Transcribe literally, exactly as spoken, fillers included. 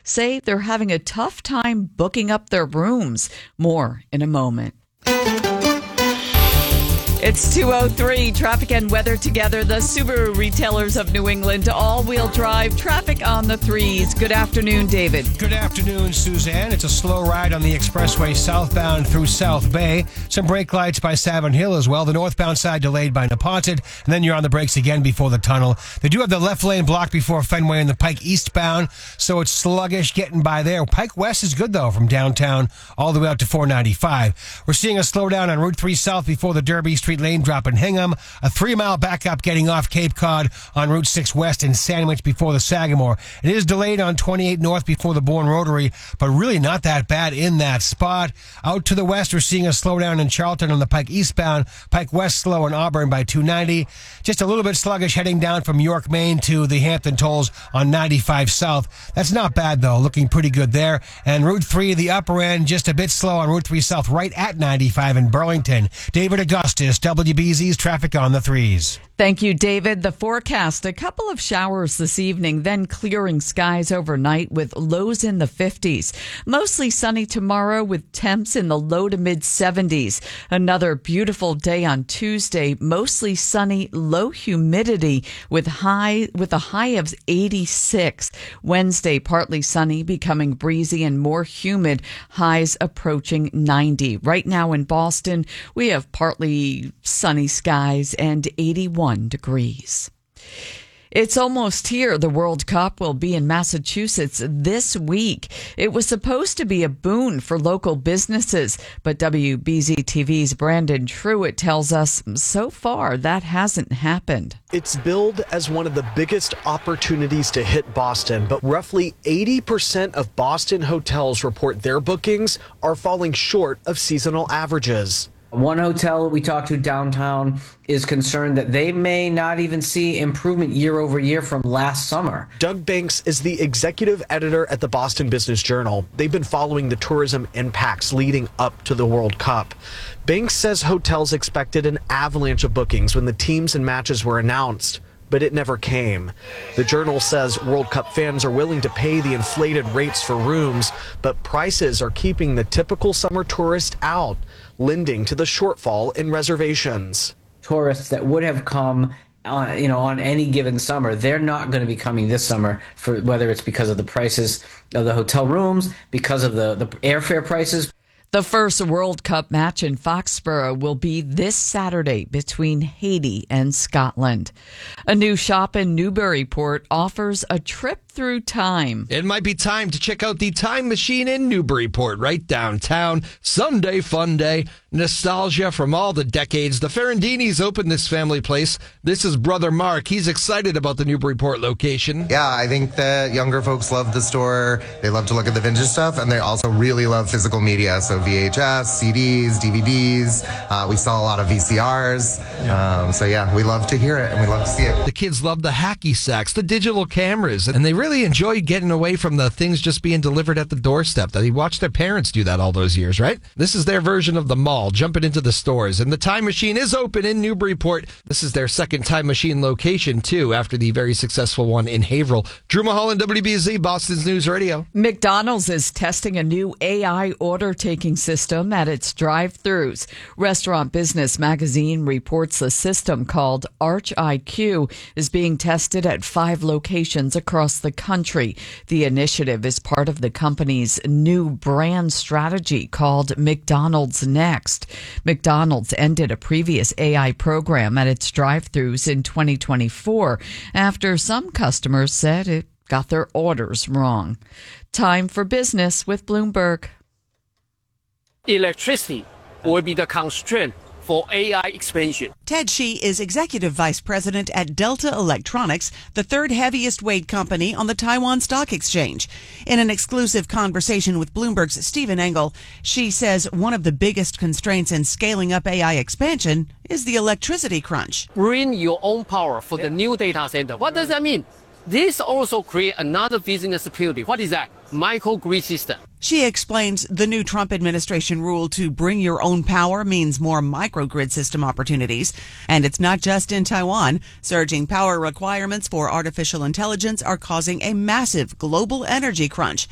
say they're having a tough time booking up their rooms. More in a moment. It's two oh three, traffic and weather together. The Subaru retailers of New England, all-wheel drive, traffic on the threes. Good afternoon, David. Good afternoon, Suzanne. It's a slow ride on the expressway southbound through South Bay. Some brake lights by Savin Hill as well. The northbound side delayed by Neponset, and then you're on the brakes again before the tunnel. They do have the left lane blocked before Fenway and the Pike eastbound, so it's sluggish getting by there. Pike West is good, though, from downtown all the way out to four ninety-five. We're seeing a slowdown on Route three South before the Derby Street lane drop in Hingham, a three-mile backup getting off Cape Cod on Route six West in Sandwich before the Sagamore. It is delayed on twenty-eight North before the Bourne Rotary, but really not that bad in that spot. Out to the west, we're seeing a slowdown in Charlton on the Pike eastbound, Pike West slow in Auburn by two ninety. Just a little bit sluggish heading down from York, Maine to the Hampton Tolls on ninety-five South. That's not bad, though, looking pretty good there. And Route three, the upper end, just a bit slow on Route three South right at ninety-five in Burlington. David Augustus, W B Z's traffic on the threes. Thank you, David. The forecast, a couple of showers this evening, then clearing skies overnight with lows in the fifties. Mostly sunny tomorrow with temps in the low to mid seventies. Another beautiful day on Tuesday, mostly sunny, low humidity with high with a high of eighty-six. Wednesday, partly sunny, becoming breezy and more humid, highs approaching ninety. Right now in Boston, we have partly sunny skies and eighty-one degrees. It's almost here. The World Cup will be in Massachusetts this week. It was supposed to be a boon for local businesses, but W B Z T V's Brandon Truitt tells us so far that hasn't happened. It's billed as one of the biggest opportunities to hit Boston, but roughly eighty percent of Boston hotels report their bookings are falling short of seasonal averages. One hotel we talked to downtown is concerned that they may not even see improvement year over year from last summer. Doug Banks is the executive editor at the Boston Business Journal. They've been following the tourism impacts leading up to the World Cup. Banks says hotels expected an avalanche of bookings when the teams and matches were announced, but it never came. The Journal says World Cup fans are willing to pay the inflated rates for rooms, but prices are keeping the typical summer tourist out, lending to the shortfall in reservations. Tourists that would have come on, you know, on any given summer, they're not going to be coming this summer, for whether it's because of the prices of the hotel rooms, because of the, the airfare prices. The first World Cup match in Foxborough will be this Saturday between Haiti and Scotland. A new shop in Newburyport offers a trip through time. It might be time to check out the Time Machine in Newburyport, right downtown. Sunday fun day. Nostalgia from all the decades. The Ferrandinis opened this family place. This is Brother Mark. He's excited about the Newburyport location. Yeah, I think that younger folks love the store. They love to look at the vintage stuff, and they also really love physical media. So V H S, C Ds, D V Ds. Uh, we sell a lot of V C Rs. Um, so yeah, we love to hear it, and we love to see it. The kids love the hacky sacks, the digital cameras, and they really enjoy getting away from the things just being delivered at the doorstep. They watched their parents do that all those years, right? This is their version of the mall, jumping into the stores. And the Time Machine is open in Newburyport. This is their second Time Machine location, too, after the very successful one in Haverhill. Drew Mulholland, W B Z, Boston's News Radio. McDonald's is testing a new A I order-taking system at its drive-thrus. Restaurant Business Magazine reports the system, called Arch I Q, is being tested at five locations across the country. The initiative is part of the company's new brand strategy called McDonald's Next. McDonald's ended a previous A I program at its drive-thrus in twenty twenty-four after some customers said it got their orders wrong. Time for business with Bloomberg. Electricity will be the constraint for A I expansion. Ted Shi is executive vice president at Delta Electronics, the third heaviest weight company on the Taiwan Stock Exchange. In an exclusive conversation with Bloomberg's Stephen Engel, Shi says one of the biggest constraints in scaling up A I expansion is the electricity crunch. Bring your own power for the new data center. What does that mean? This also creates another business security. What is that? Microgrid system. She explains the new Trump administration rule to bring your own power means more microgrid system opportunities. And it's not just in Taiwan. Surging power requirements for artificial intelligence are causing a massive global energy crunch.